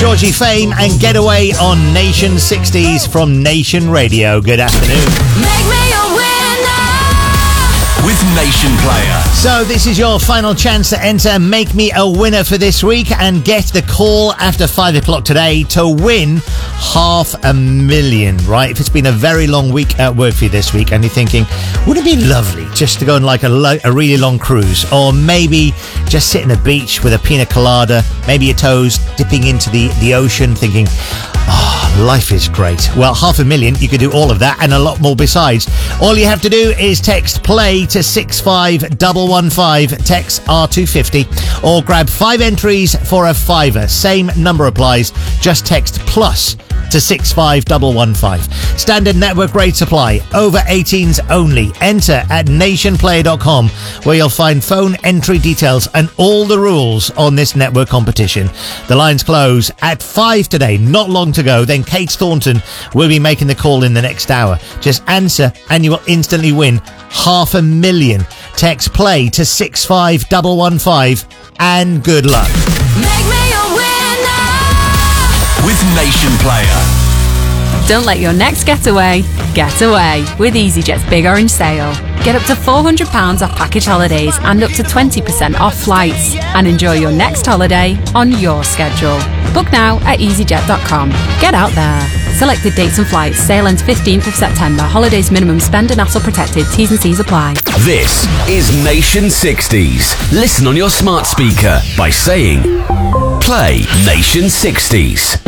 Georgie Fame and Getaway on Nation 60s from Nation Radio. Good afternoon. Make me a winner with Nation Player. So this is your final chance to enter Make Me a Winner for this week and get the call after 5 o'clock today to win $500,000, right? If it's been a very long week at work for you this week and you're thinking, wouldn't it be lovely just to go on like a really long cruise, or maybe just sit on a beach with a pina colada, maybe your toes dipping into the ocean, thinking, life is great. Well, $500,000, you could do all of that and a lot more besides. All you have to do is text play to 65115, text R250, or grab 5 entries for a fiver. Same number applies, just text plus to 65115. Standard network rates apply. Over 18s only. Enter at nationplayer.com, where you'll find phone entry details and all the rules on this network competition. The lines close at 5 today, not long to go. Then Kate Thornton will be making the call in the next hour. Just answer and you will instantly win $500,000. Text play to 65115 and good luck. Make me a winner with Nation Player. Don't let your next getaway get away with EasyJet's Big Orange Sale. Get up to £400 off package holidays and up to 20% off flights, and enjoy your next holiday on your schedule. Book now at easyjet.com. Get out there. Selected dates and flights. Sale ends 15th of September. Holidays minimum spend and hassle protected. T's and C's apply. This is Nation 60s. Listen on your smart speaker by saying, play Nation 60s.